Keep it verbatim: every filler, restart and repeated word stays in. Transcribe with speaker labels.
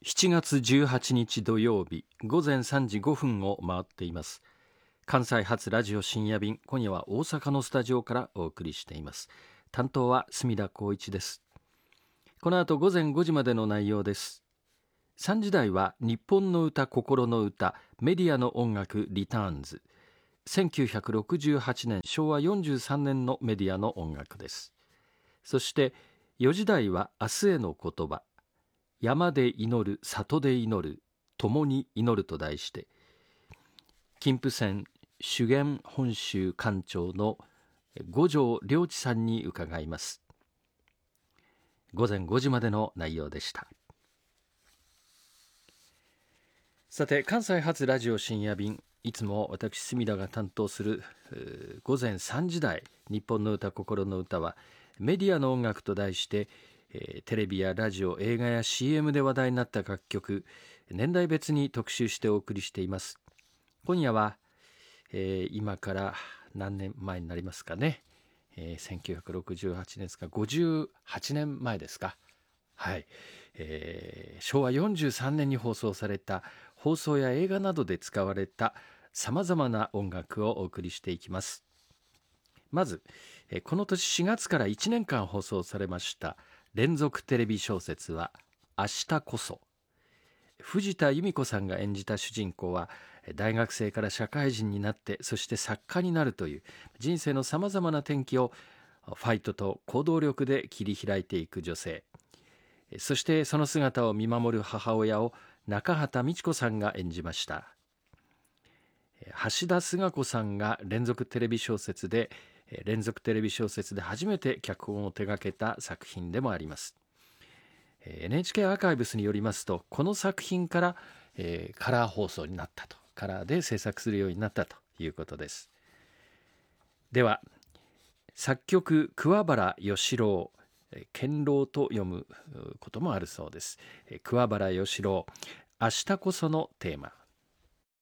Speaker 1: しちがつじゅうはちにち土曜日ごぜんさんじごふんを回っています。関西発ラジオ深夜便、今夜は大阪のスタジオからお送りしています。担当は隅田光一です。この後ごぜんごじまでの内容です。さんじ台は日本の歌心の歌、メディアの音楽リターンズ。せんきゅうひゃくろくじゅうはちねんしょうわよんじゅうさんねんのメディアの音楽です。そしてよじ台は明日への言葉、山で祈る、里で祈る、共に祈ると題して、金峰山修験本州館長の五条良知さんに伺います。ごぜんごじまでの内容でした。さて、関西発ラジオ深夜便、いつも私隅田が担当するごぜんさんじ台、日本の歌心の歌はメディアの音楽と題して、えー、テレビやラジオ、映画や シーエム で話題になった楽曲、年代別に特集してお送りしています。今夜は、えー、今から何年前になりますかね、えー、せんきゅうひゃくろくじゅうはちねんですか、ごじゅうはちねんまえですか、はい、えー、しょうわよんじゅうさんねんに放送された放送や映画などで使われたさまざまな音楽をお送りしていきます。まず、えー、この年しがつからいちねんかん放送されました連続テレビ小説は明日こそ。藤田由美子さんが演じた主人公は大学生から社会人になって、そして作家になるという人生のさまざまな転機をファイトと行動力で切り開いていく女性、そしてその姿を見守る母親を中畑美智子さんが演じました。橋田壽賀子さんが連続テレビ小説で連続テレビ小説で初めて脚本を手掛けた作品でもあります。 エヌエイチケー アーカイブスによりますと、この作品から、えー、カラー放送になったと、カラーで制作するようになったということです。では、作曲桑原義郎、堅郎と読むこともあるそうです。桑原義郎、明日こそのテーマ。